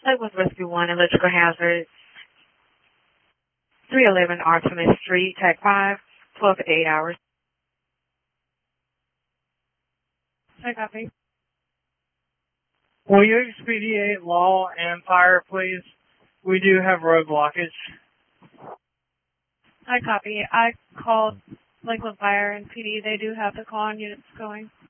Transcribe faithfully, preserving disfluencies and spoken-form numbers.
Lakewood Rescue one, electrical hazard, three eleven Artemis Street, Tag five, twelve to eight hours. I copy. Will you expedite law and fire, please? We do have road blockage. I copy. I called Lakewood Fire and P D. They do have the call on units going.